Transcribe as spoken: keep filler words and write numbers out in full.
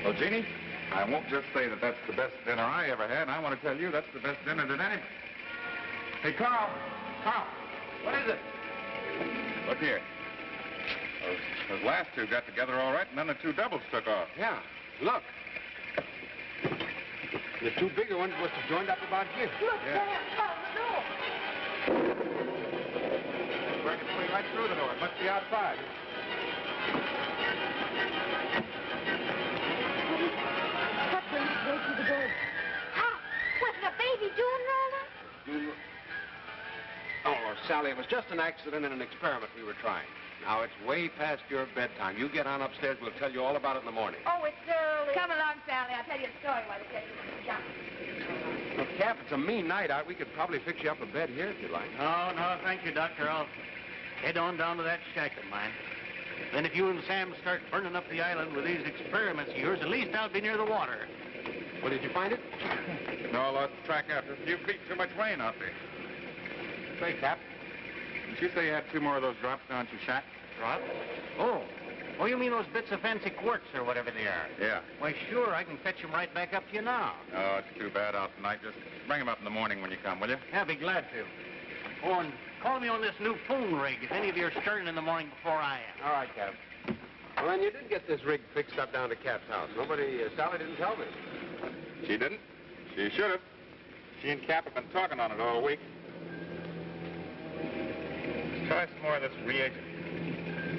Well, Jeannie, I won't just say that that's the best dinner I ever had. I want to tell you that's the best dinner that any... Hey, Carl. Carl. What is it? Look here. Those, those last two got together all right, and then the two doubles took off. Yeah. Look. The two bigger ones must have joined up about here. Look, Yeah. Sam, out the door. Working its way right through the door. It must be outside. What brings it right through the door? How? Was it a baby June roller? Oh, Sally, it was just an accident and an experiment we were trying. Now, it's way past your bedtime. You get on upstairs. We'll tell you all about it in the morning. Oh, it's early. Come along, Sally. I'll tell you a story while the kitchen jump. Look, Cap, it's a mean night out. We could probably fix you up a bed here if you like. No, no, thank you, Doctor. I'll head on down to that shack of mine. Then if you and Sam start burning up the island with these experiments of yours, at least I'll be near the water. Well, did you find it? No, I lost track after a few feet. Too much rain out there. Say, Cap. Did you say you had two more of those drops down at your shack? Drops? Oh. Oh, you mean those bits of fancy quartz or whatever they are? Yeah. Why, sure, I can fetch them right back up to you now. Oh, it's too bad out tonight. Just bring them up in the morning when you come, will you? Yeah, I'll be glad to. Oh, and call me on this new phone rig if any of you are starting in the morning before I am. All right, Cap. Well, then you did get this rig fixed up down to Cap's house. Nobody, uh, Sally didn't tell me. She didn't? She should have. She and Cap have been talking on it all week. Let's try some more of this reagent.